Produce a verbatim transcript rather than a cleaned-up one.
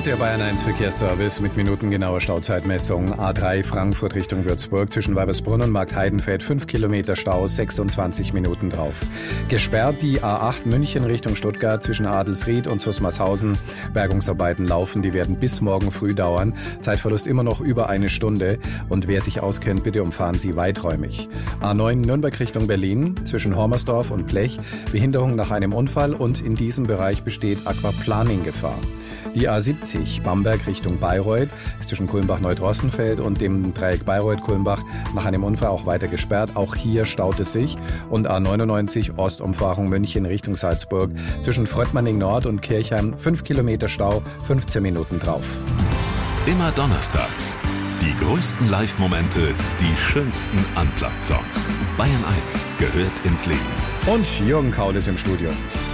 Und der Bayern eins Verkehrsservice mit minutengenauer Stauzeitmessung. A drei Frankfurt Richtung Würzburg zwischen Weibersbrunn und Marktheidenfeld fünf Kilometer Stau, sechsundzwanzig Minuten drauf. Gesperrt die A acht München Richtung Stuttgart zwischen Adelsried und Zusmarshausen. Bergungsarbeiten laufen, die werden bis morgen früh dauern. Zeitverlust immer noch über eine Stunde. Und wer sich auskennt, bitte umfahren Sie weiträumig. A neun Nürnberg Richtung Berlin zwischen Hormersdorf und Blech. Behinderung nach einem Unfall und in diesem Bereich besteht Aquaplaning-Gefahr. Die A siebzig Bamberg Richtung Bayreuth ist zwischen Kulmbach-Neudrossenfeld und dem Dreieck Bayreuth-Kulmbach nach einem Unfall auch weiter gesperrt. Auch hier staut es sich. Und A neunundneunzig Ostumfahrung München Richtung Salzburg zwischen Fröttmanning Nord und Kirchheim fünf Kilometer Stau, fünfzehn Minuten drauf. Immer donnerstags. Die größten Live-Momente, die schönsten Unplugged-Songs. Bayern eins gehört ins Leben. Und Jürgen Kaul ist im Studio.